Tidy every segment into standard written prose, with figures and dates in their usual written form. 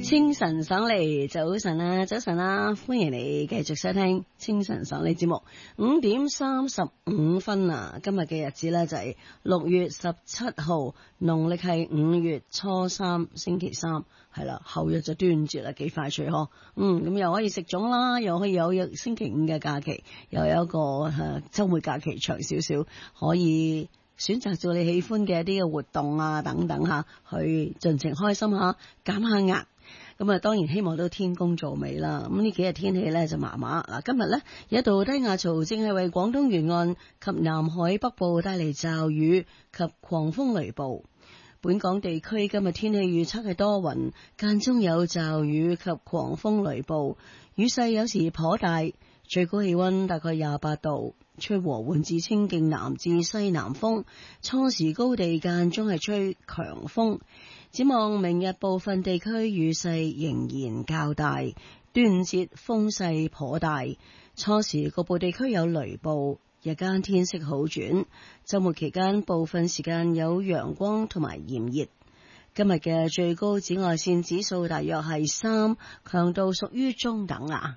清晨爽利，早晨啊，早晨啊，歡迎你繼續收聽清晨爽利節目。5:35啊，今日嘅日子呢就係6月17號，農曆係5月初三，星期三，係啦，後日就端午節啦，幾快脆嗬。咁又可以食粽啦，又可以有星期五嘅假期，又有一個周末假期長少少，可以選擇做你喜歡嘅一啲嘅活動啊，等等吓，去盡情開心下，減下壓。咁啊，當然希望都天公造美啦。咁呢幾日天氣咧就麻麻。嗱，今日咧有一道低壓槽正係為廣東沿岸及南海北部帶嚟驟雨及狂風雷暴。本港地區今日天氣預測係多雲，間中有驟雨及狂風雷暴，雨勢有時頗大，最高氣溫大概28度，吹和緩至清勁南至西南風，初時高地間中係吹強風。展望明日部分地區雨勢仍然較大，端午節風勢頗大，初時局部地區有雷暴，日間天色好轉，周末期間部分時間有陽光同埋炎熱。今日嘅最高紫外線指數大約係3，強度屬於中等啊。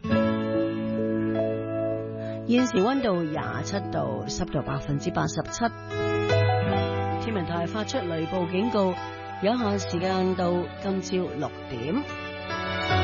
現時溫度27度，濕度87%。天文台發出雷暴警告，有限時間到今朝6點。